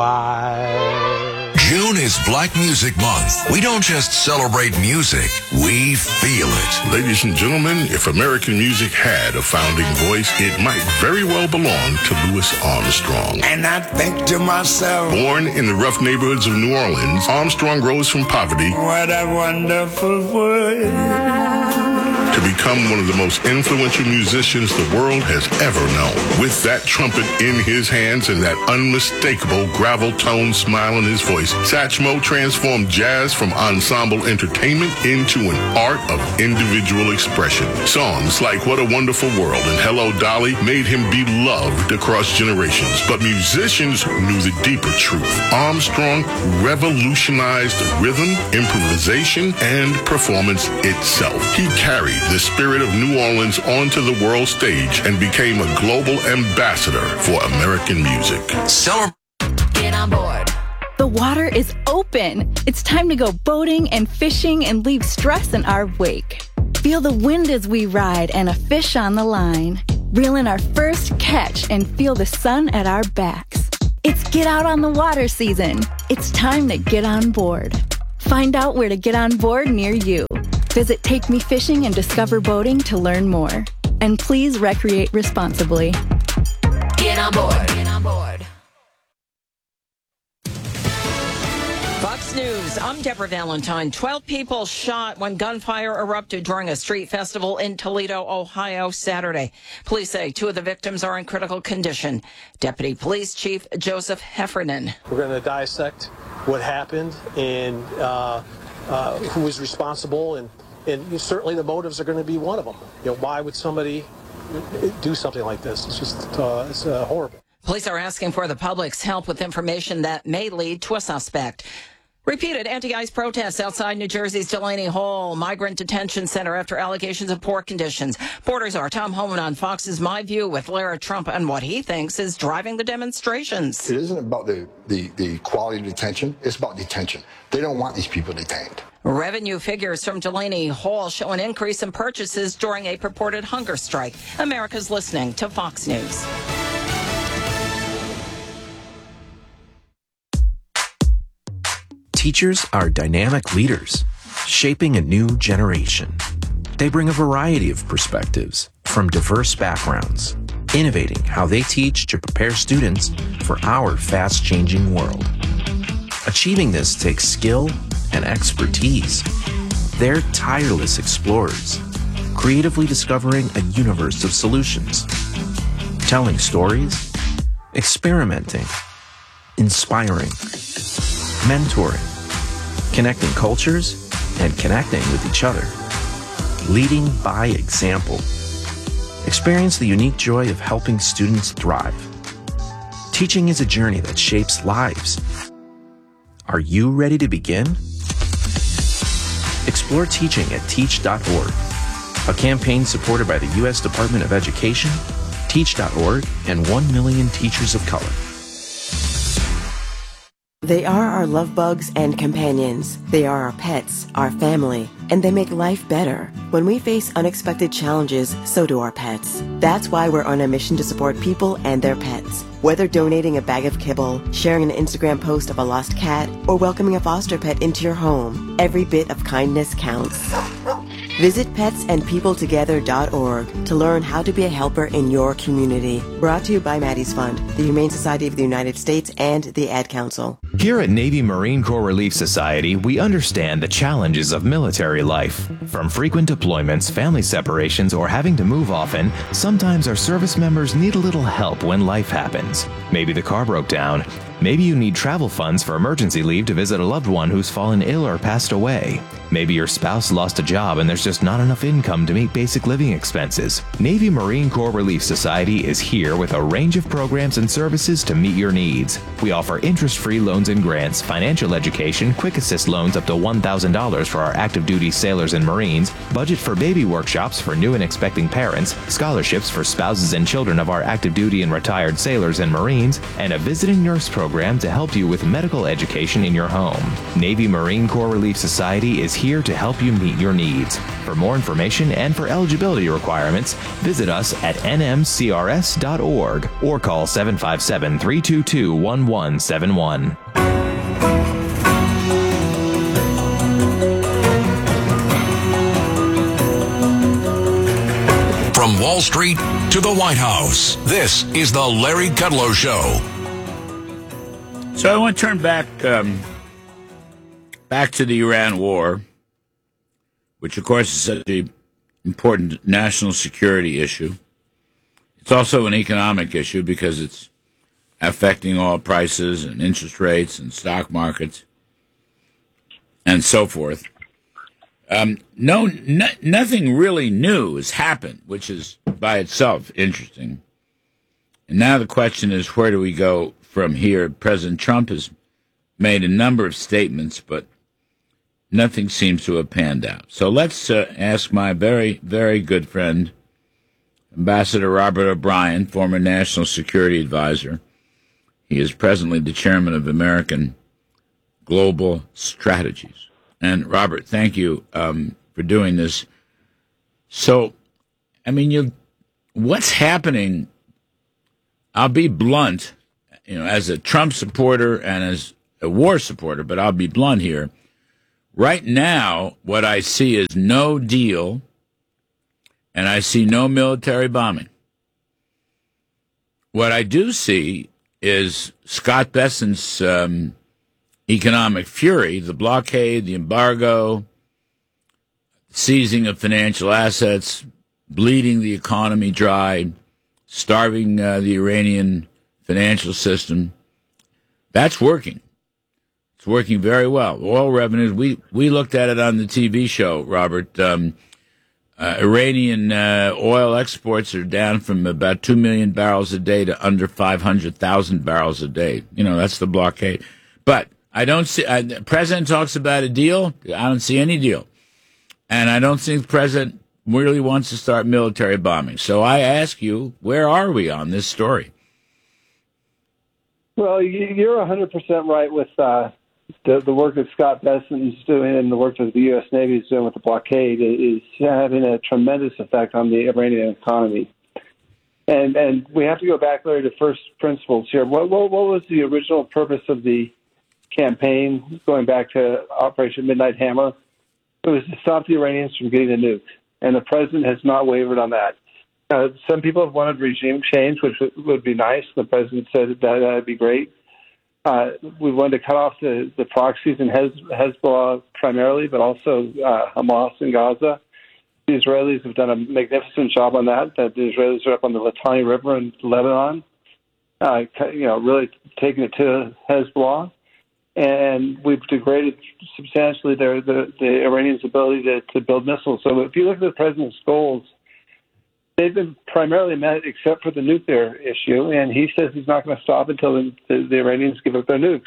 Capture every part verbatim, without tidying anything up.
Bye. June is Black Music Month. We don't just celebrate music, we feel it. Ladies and gentlemen, if American music had a founding voice, it might very well belong to Louis Armstrong. And I think to myself, born in the rough neighborhoods of New Orleans, Armstrong rose from poverty. What a wonderful world. To become one of the most influential musicians the world has ever known. With that trumpet in his hands and that unmistakable gravel tone smile in his voice, Satchmo transformed jazz from ensemble entertainment into an art of individual expression. Songs like What a Wonderful World and Hello Dolly made him beloved across generations. But musicians knew the deeper truth. Armstrong revolutionized rhythm, improvisation, and performance itself. He carried the spirit of New Orleans onto the world stage and became a global ambassador for American music. Celebrate. Get on board. The water is open. It's time to go boating and fishing and leave stress in our wake. Feel the wind as we ride and a fish on the line. Reel in our first catch and feel the sun at our backs. It's get out on the water season. It's time to get on board. Find out where to get on board near you. Visit Take Me Fishing and Discover Boating to learn more. And please recreate responsibly. Get on board. Get on board. Fox News, I'm Deborah Valentine. Twelve people shot when gunfire erupted during a street festival in Toledo, Ohio, Saturday. Police say two of the victims are in critical condition. Deputy Police Chief Joseph Heffernan. We're going to dissect what happened and uh, uh, who was responsible, and, and certainly the motives are going to be one of them. You know, why would somebody do something like this? It's just uh, it's uh, horrible. Police are asking for the public's help with information that may lead to a suspect. Repeated anti-ICE protests outside New Jersey's Delaney Hall Migrant Detention Center after allegations of poor conditions. Borders are Tom Homan on Fox's My View with Lara Trump and what he thinks is driving the demonstrations. It isn't about the, the, the quality of detention. It's about detention. They don't want these people detained. Revenue figures from Delaney Hall show an increase in purchases during a purported hunger strike. America's listening to Fox News. Teachers are dynamic leaders, shaping a new generation. They bring a variety of perspectives from diverse backgrounds, innovating how they teach to prepare students for our fast-changing world. Achieving this takes skill and expertise. They're tireless explorers, creatively discovering a universe of solutions, telling stories, experimenting, inspiring, mentoring, connecting cultures, and connecting with each other. Leading by example. Experience the unique joy of helping students thrive. Teaching is a journey that shapes lives. Are you ready to begin? Explore teaching at teach dot org, a campaign supported by the U S Department of Education, teach dot org, and one million Teachers of Color. They are our love bugs and companions. They are our pets, our family, and they make life better. When we face unexpected challenges, so do our pets. That's why we're on a mission to support people and their pets. Whether donating a bag of kibble, sharing an Instagram post of a lost cat, or welcoming a foster pet into your home, every bit of kindness counts. Visit pets and people together dot org to learn how to be a helper in your community. Brought to you by Maddie's Fund, the Humane Society of the United States, and the Ad Council. Here at Navy Marine Corps Relief Society, we understand the challenges of military life. From frequent deployments, family separations, or having to move often, sometimes our service members need a little help when life happens. Maybe the car broke down. Maybe you need travel funds for emergency leave to visit a loved one who's fallen ill or passed away. Maybe your spouse lost a job and there's just not enough income to meet basic living expenses. Navy Marine Corps Relief Society is here with a range of programs and services to meet your needs. We offer interest-free loans and grants, financial education, quick assist loans up to one thousand dollars for our active duty sailors and Marines, budget for baby workshops for new and expecting parents, scholarships for spouses and children of our active duty and retired sailors and Marines, and a visiting nurse program to help you with medical education in your home. Navy Marine Corps Relief Society is here to help you meet your needs. For more information and for eligibility requirements, visit us at n m c r s dot org or call seven five seven, three two two, one one seven one. From Wall Street to the White House, this is the Larry Kudlow Show. So I want to turn back um, back to the Iran war, which, of course, is such an important national security issue. It's also an economic issue because it's affecting oil prices and interest rates and stock markets and so forth. Um, no, no, nothing really new has happened, which is by itself interesting. And now the question is, where do we go from here? President Trump has made a number of statements, but nothing seems to have panned out. So let's uh, ask my very, very good friend, Ambassador Robert O'Brien, former National Security Advisor. He is presently the chairman of American Global Strategies. And Robert, thank you um, for doing this. So, I mean, you, what's happening? I'll be blunt, you know, as a Trump supporter and as a war supporter, but I'll be blunt here. Right now, what I see is no deal, and I see no military bombing. What I do see is Scott Bessent's um, economic fury, the blockade, the embargo, seizing of financial assets, bleeding the economy dry, starving uh, the Iranian financial system. That's working. It's working very well. Oil revenues, we, we looked at it on the T V show, Robert. Um, uh, Iranian uh, oil exports are down from about two million barrels a day to under five hundred thousand barrels a day. You know, that's the blockade. But I don't see, uh, the president talks about a deal. I don't see any deal. And I don't think the president really wants to start military bombing. So I ask you, where are we on this story? Well, you're one hundred percent right with uh, the, the work that Scott Bessent is doing and the work that the U S Navy is doing with the blockade is having a tremendous effect on the Iranian economy. And and we have to go back, Larry, to first principles here. What, what, what was the original purpose of the campaign going back to Operation Midnight Hammer? It was to stop the Iranians from getting a nuke. And the president has not wavered on that. Uh, some people have wanted regime change, which would be nice. The president said that that would be great. Uh, we wanted to cut off the, the proxies in Hez, Hezbollah primarily, but also uh, Hamas in Gaza. The Israelis have done a magnificent job on that. That the Israelis are up on the Litani River in Lebanon, uh, you know, really taking it to Hezbollah. And we've degraded substantially their, the, the Iranians' ability to, to build missiles. So if you look at the president's goals, they've been primarily met except for the nuclear issue, and he says he's not going to stop until the, the, the Iranians give up their nukes.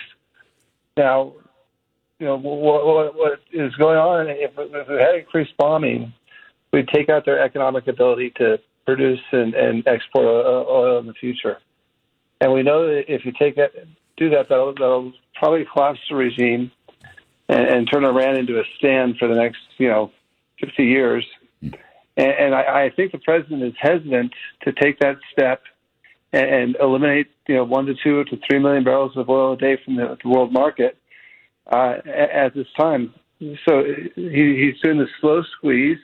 Now, you know, what, what, what is going on, if, if we had increased bombing, we'd take out their economic ability to produce and, and export oil in the future. And we know that if you take it, do that, that'll, that'll probably collapse the regime and, and turn Iran into a stand for the next, you know, fifty years. And, and I, I think the president is hesitant to take that step and, and eliminate, you know, one to two to three million barrels of oil a day from the, the world market uh, at this time. So he, he's doing the slow squeeze,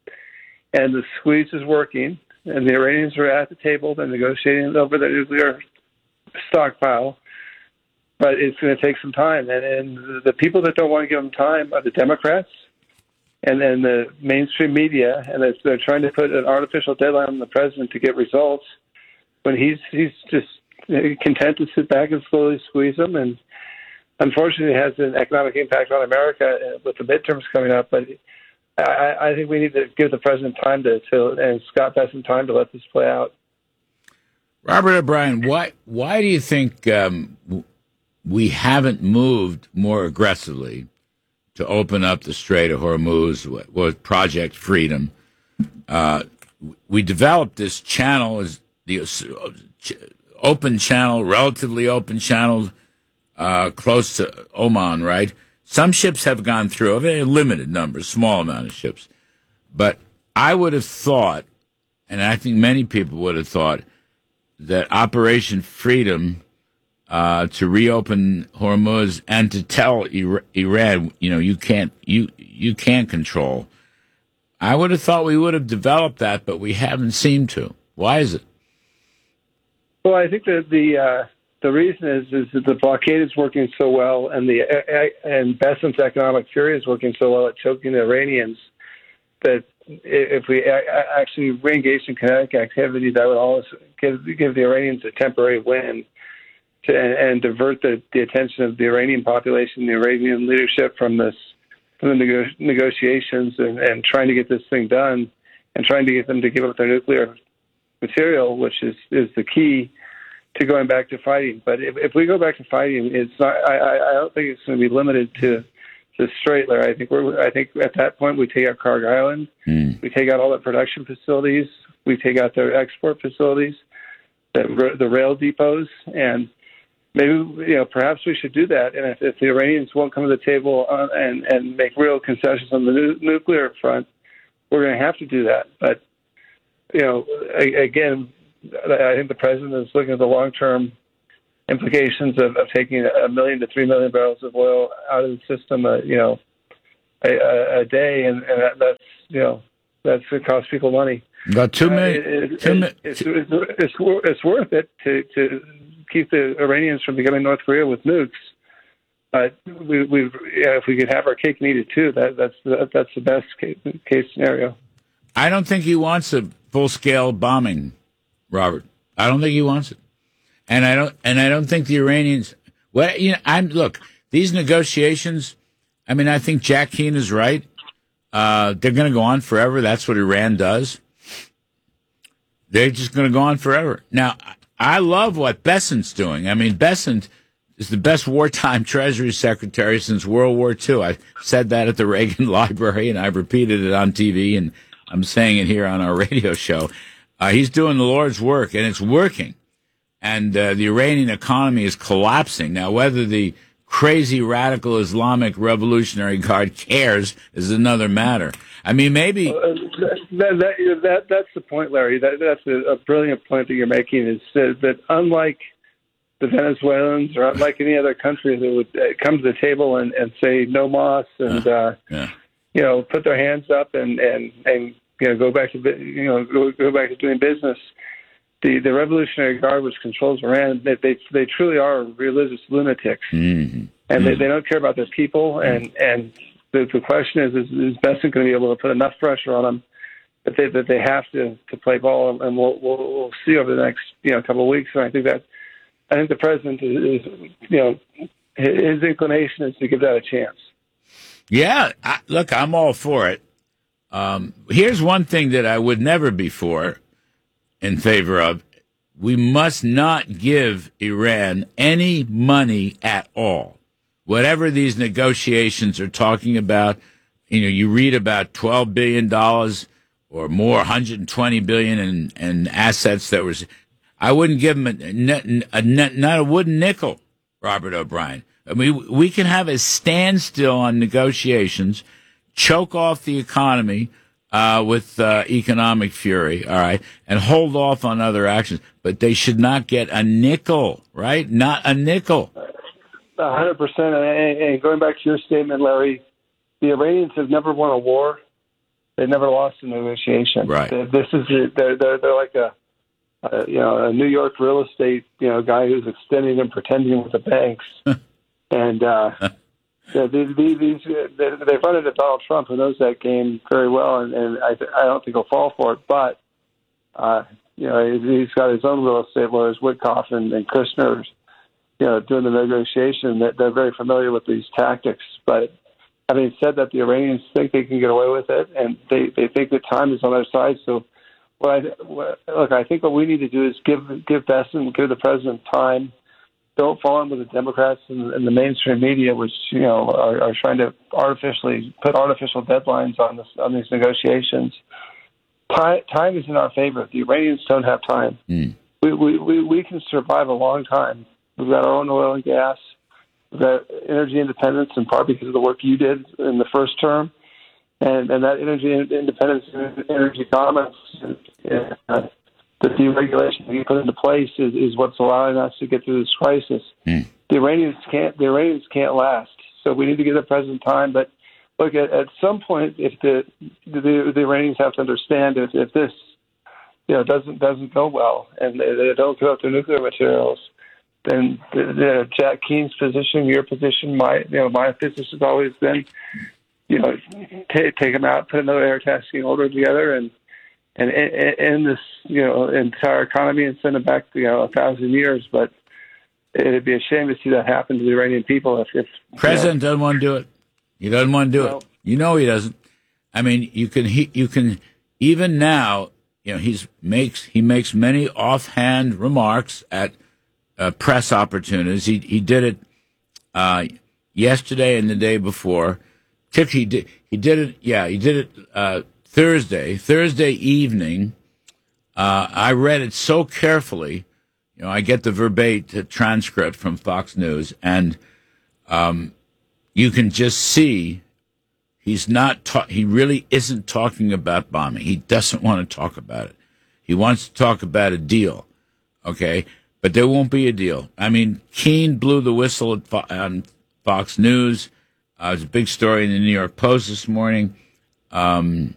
and the squeeze is working. And the Iranians are at the table. They're negotiating over their nuclear stockpile. But it's going to take some time. And, and the people that don't want to give them time are the Democrats and then the mainstream media. And they're trying to put an artificial deadline on the president to get results when he's he's just content to sit back and slowly squeeze them. And unfortunately, it has an economic impact on America with the midterms coming up. But I, I think we need to give the president time to, to and Scott Bessent time to let this play out. Robert O'Brien, why, why do you think um, we haven't moved more aggressively to open up the Strait of Hormuz with Project Freedom? Uh, we developed this channel, as the open channel, relatively open channel, uh, close to Oman, right? Some ships have gone through, a very limited number, small amount of ships. But I would have thought, and I think many people would have thought, that Operation Freedom uh, to reopen Hormuz and to tell Iran, you know, you can't you you can't control. I would have thought we would have developed that, but we haven't seemed to. Why is it? Well, I think that the uh, the reason is is that the blockade is working so well, and the uh, and Bessent's economic fury is working so well at choking the Iranians that if we actually re-engage in kinetic activity, that would always give give the Iranians a temporary win to, and, and divert the, the attention of the Iranian population, the Iranian leadership from this from the nego- negotiations and, and trying to get this thing done, and trying to get them to give up their nuclear material, which is, is the key to going back to fighting. But if, if we go back to fighting, it's not. I, I don't think it's going to be limited to to Straitler. I think we're. I think at that point we take out Carg Island, mm. we take out all the production facilities, we take out their export facilities, the, the rail depots, and maybe you know perhaps we should do that. And if, if the Iranians won't come to the table on, and and make real concessions on the nu- nuclear front, we're going to have to do that. But you know, again, I think the president is looking at the long-term implications of, of taking a million to three million barrels of oil out of the system, uh, you know, a, a day, and, and that, that's you know that's going to cost people money. Got two million. Uh, it, two it, mi- it's, it's, it's, it's worth it to, to keep the Iranians from becoming North Korea with nukes. But we, we, yeah, if we could have our cake and eat it too, that, that's that, that's the best case, case scenario. I don't think he wants a full-scale bombing, Robert. I don't think he wants it, and I don't. And I don't think the Iranians. Well, you know, I'm look. These negotiations. I mean, I think Jack Keane is right. Uh, they're going to go on forever. That's what Iran does. They're just going to go on forever. Now, I love what Bessent's doing. I mean, Bessent is the best wartime Treasury Secretary since World War Two. I said that at the Reagan Library, and I've repeated it on T V, and I'm saying it here on our radio show. Uh, he's doing the Lord's work, and it's working. And uh, the Iranian economy is collapsing. Now, whether the crazy radical Islamic Revolutionary Guard cares is another matter. I mean, maybe uh, that, that, that that's the point, Larry. That, that's a, a brilliant point that you're making. Is that, that unlike the Venezuelans or unlike any other country that would uh, come to the table and, and say no mas and uh, yeah. you know put their hands up and and and you know go back to you know go, go back to doing business. The, the Revolutionary Guard, which controls Iran, they they, they truly are religious lunatics, mm-hmm. and mm-hmm. They, they don't care about their people. And and the, the question is, is, is Bessent going to be able to put enough pressure on them that they that they have to, to play ball? And we'll, we'll we'll see over the next you know couple of weeks. And I think that I think the president is, is you know his inclination is to give that a chance. Yeah, I, look, I'm all for it. Um, here's one thing that I would never be for. In favor of, we must not give Iran any money at all. Whatever these negotiations are talking about, you know, you read about twelve billion dollars or more, one hundred twenty billion dollars in, in assets that was, I wouldn't give them a, a, a, not a wooden nickel, Robert O'Brien. I mean, we can have a standstill on negotiations, choke off the economy, Uh, with uh, economic fury, all right, and hold off on other actions. But they should not get a nickel, right? Not a nickel. A hundred percent. And going back to your statement, Larry, the Iranians have never won a war. They've never lost a negotiation. Right. This is they're they're, they're like a, a you know a New York real estate you know guy who's extending and pretending with the banks, and. uh Yeah, these, these, they've run into Donald Trump, who knows that game very well, and, and I, I don't think he'll fall for it. But uh, you know, he's got his own real estate lawyers, Witkoff and, and Kushner, you know, doing the negotiation. They're, they're very familiar with these tactics. But having said that, the Iranians think they can get away with it, and they, they think that time is on their side. So, what I, what, look, I think what we need to do is give give Bessent, give the president time. Don't fall in with the Democrats and, and the mainstream media, which you know are, are trying to artificially put artificial deadlines on this on these negotiations. Time, time is in our favor. The Iranians don't have time. Mm. We, we, we we can survive a long time. We've got our own oil and gas. We've got energy independence, in part because of the work you did in the first term. and and that energy independence and energy dominance, and, uh, the deregulation that you put into place is, is what's allowing us to get through this crisis. Mm. The Iranians can't. The Iranians can't last. So we need to give the president time. But look, at, at some point, if the, the the Iranians have to understand if if this you know doesn't doesn't go well and they, they don't give up their nuclear materials, then the, the Jack Keene's position, your position, my you know my position has always been, you know, take take them out, put another air tasking order together, and and end this you know entire economy and send it back you know a thousand years. But it'd be a shame to see that happen to the Iranian people. If, if President you know, doesn't want to do it, he doesn't want to do well, it. You know he doesn't. I mean, you can he, you can even now. You know he's makes he makes many offhand remarks at uh, press opportunities. He he did it uh, yesterday and the day before. He did he did it. Yeah, he did it uh, Thursday. Thursday evening. Uh, I read it so carefully. You know, I get the verbatim transcript from Fox News, and um, you can just see he's not. Ta- he really isn't talking about bombing. He doesn't want to talk about it. He wants to talk about a deal, okay? But there won't be a deal. I mean, Keene blew the whistle at Fo- on Fox News. Uh, it was a big story in the New York Post this morning. Um,